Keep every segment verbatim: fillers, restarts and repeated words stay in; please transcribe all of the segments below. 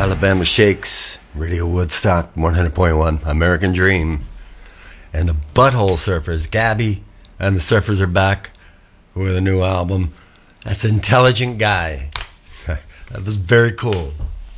Alabama Shakes, Radio Woodstock, one hundred point one, American Dream. And the Butthole Surfers, Gabby and the Surfers are back with a new album. That's Intelligent Guy. That was very cool.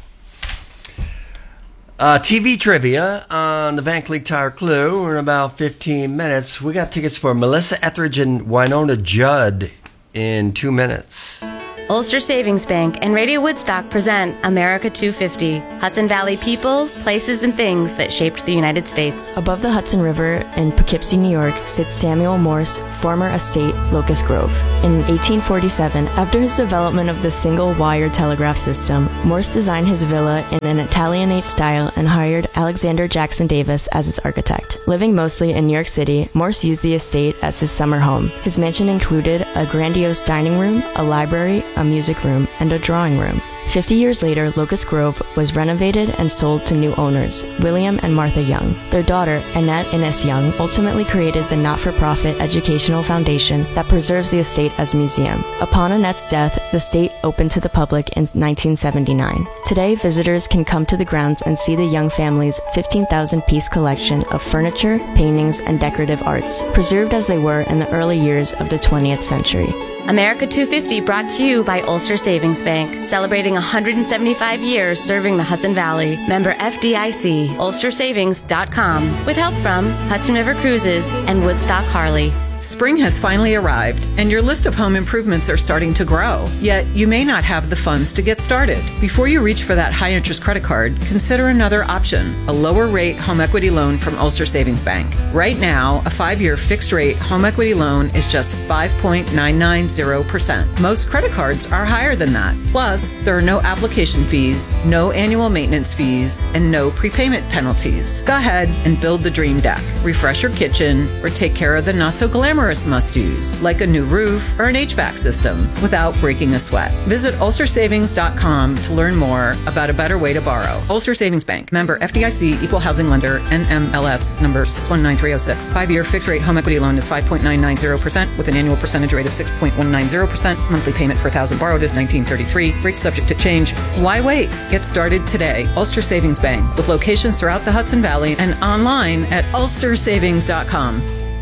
Uh, T V trivia on the Van Cleek Tire Clue in about fifteen minutes. We got tickets for Melissa Etheridge and Wynonna Judd in two minutes. Ulster Savings Bank and Radio Woodstock present America two fifty, Hudson Valley people, places, and things that shaped the United States. Above the Hudson River in Poughkeepsie, New York, sits Samuel Morse' former estate, Locust Grove. In eighteen forty-seven, after his development of the single-wire telegraph system, Morse designed his villa in an Italianate style and hired Alexander Jackson Davis as its architect. Living mostly in New York City, Morse used the estate as his summer home. His mansion included a grandiose dining room, a library, a music room, and a drawing room. Fifty years later, Locust Grove was renovated and sold to new owners, William and Martha Young. Their daughter, Annette Innes Young, ultimately created the not-for-profit educational foundation that preserves the estate as a museum. Upon Annette's death, the estate opened to the public in nineteen seventy-nine. Today, visitors can come to the grounds and see the Young family's fifteen thousand piece collection of furniture, paintings, and decorative arts, preserved as they were in the early years of the twentieth century. America two fifty brought to you by Ulster Savings Bank, celebrating one hundred seventy-five years serving the Hudson Valley. Member F D I C, ulster savings dot com, with help from Hudson River Cruises and Woodstock Harley. Spring has finally arrived, and your list of home improvements are starting to grow. Yet, you may not have the funds to get started. Before you reach for that high-interest credit card, consider another option, a lower-rate home equity loan from Ulster Savings Bank. Right now, a five-year fixed-rate home equity loan is just five point nine nine zero percent. Most credit cards are higher than that. Plus, there are no application fees, no annual maintenance fees, and no prepayment penalties. Go ahead and build the dream deck. Refresh your kitchen, or take care of the not-so-glamorous must-dos, like a new roof or an H V A C system, without breaking a sweat. Visit ulster savings dot com to learn more about a better way to borrow. Ulster Savings Bank, member F D I C, equal housing lender, N M L S number six one nine three zero six. Five-year fixed-rate home equity loan is five point nine nine zero percent with an annual percentage rate of six point one nine zero percent. Monthly payment per thousand borrowed is nineteen thirty-three. Rate subject to change. Why wait? Get started today. Ulster Savings Bank, with locations throughout the Hudson Valley and online at ulster savings dot com.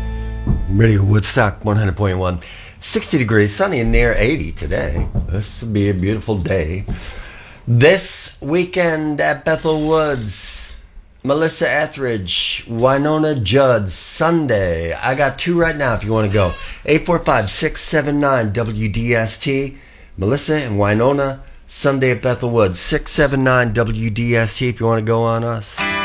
Radio Woodstock, one hundred point one. sixty degrees, sunny and near eighty today. This will be a beautiful day. This weekend at Bethel Woods, Melissa Etheridge, Wynonna Judd, Sunday. I got two right now if you want to go. eight four five, six seven nine, W D S T. Melissa and Wynonna, Sunday at Bethel Woods. six seven nine W D S T if you want to go on us.